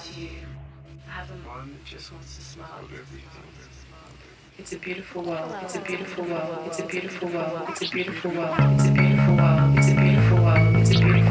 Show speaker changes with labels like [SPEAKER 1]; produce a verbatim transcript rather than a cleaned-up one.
[SPEAKER 1] One that just wants to smile at everything.
[SPEAKER 2] It's a beautiful world. It's a
[SPEAKER 3] Hello.
[SPEAKER 2] beautiful world. It's a beautiful world. It's a beautiful world. It's a beautiful world. It's a beautiful world. It's a beautiful world. It's a beautiful